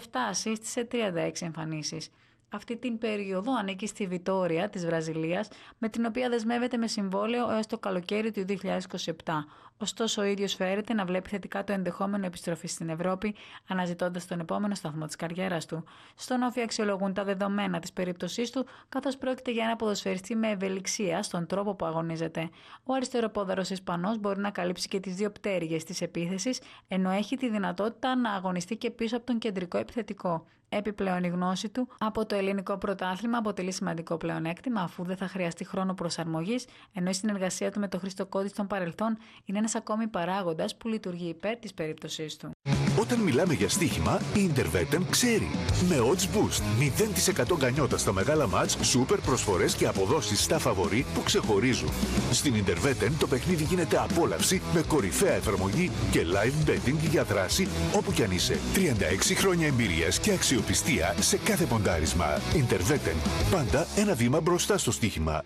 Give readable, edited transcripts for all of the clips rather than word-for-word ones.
assist σε 36 εμφανίσεις. Αυτή την περίοδο ανήκει στη Βιτόρια της Βραζιλίας, με την οποία δεσμεύεται με συμβόλαιο έως το καλοκαίρι του 2027. Ωστόσο, ο ίδιος φέρεται να βλέπει θετικά το ενδεχόμενο επιστροφή στην Ευρώπη, αναζητώντας τον επόμενο σταθμό της καριέρας του. Στον Όφη αξιολογούν τα δεδομένα της περίπτωσής του, καθώς πρόκειται για ένα ποδοσφαιριστή με ευελιξία στον τρόπο που αγωνίζεται. Ο αριστεροπόδαρος Ισπανός μπορεί να καλύψει και τις δύο πτέρυγες της επίθεσης, ενώ έχει τη δυνατότητα να αγωνιστεί και πίσω από τον κεντρικό επιθετικό. Επιπλέον, η γνώση του από το ελληνικό πρωτάθλημα αποτελεί σημαντικό πλεονέκτημα, αφού δεν θα χρειαστεί χρόνο προσαρμογής, ενώ η συνεργασία του με τον Χρήστο Κώδη στον παρελθόν είναι ένας ακόμη παράγοντας που λειτουργεί υπέρ της περίπτωσής του. Όταν μιλάμε για στοίχημα, η Intervetten ξέρει. Με odds boost, 0% γκανιότα στα μεγάλα μάτς, σούπερ προσφορές και αποδόσεις στα φαβορί που ξεχωρίζουν. Στην Intervetten το παιχνίδι γίνεται απόλαυση με κορυφαία εφαρμογή και live betting για δράση όπου κι αν είσαι. 36 χρόνια εμπειρίας και αξιοπιστία σε κάθε ποντάρισμα. Intervetten. Πάντα ένα βήμα μπροστά στο στοίχημα.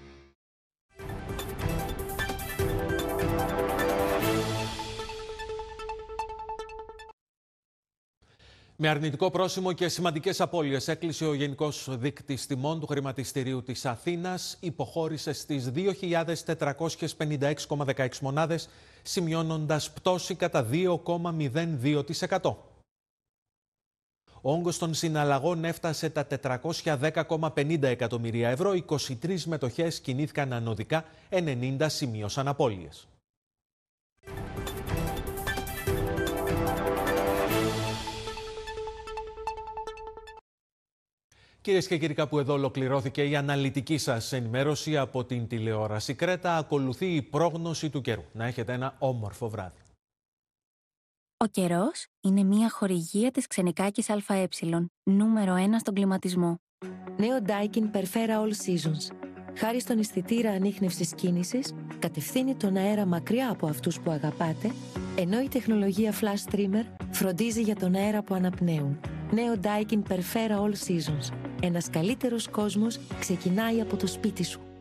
Με αρνητικό πρόσημο και σημαντικές απώλειες έκλεισε ο Γενικός Δείκτης Τιμών του Χρηματιστηρίου της Αθήνας, υποχώρησε στις 2.456,16 μονάδες, σημειώνοντας πτώση κατά 2,02%. Ο όγκος των συναλλαγών έφτασε τα 410,50 εκατομμύρια ευρώ, 23 μετοχές κινήθηκαν ανωδικά, 90 σημείωσαν απώλειες. Κυρίες και κύριοι, κάπου εδώ ολοκληρώθηκε η αναλυτική σας ενημέρωση από την τηλεόραση Κρέτα. Ακολουθεί η πρόγνωση του καιρού. Να έχετε ένα όμορφο βράδυ. Ο καιρός είναι μια χορηγία της Ξενικάκης ΑΕ, νούμερο 1 στον κλιματισμό. Νέο Daikin Perfera All Seasons. Χάρη στον αισθητήρα ανίχνευσης κίνησης, κατευθύνει τον αέρα μακριά από αυτούς που αγαπάτε, ενώ η τεχνολογία Flash Trimmer φροντίζει για τον αέρα που αναπνέουν. Νέο Daikin Perfera All Seasons. Ένας καλύτερος κόσμος ξεκινάει από το σπίτι σου.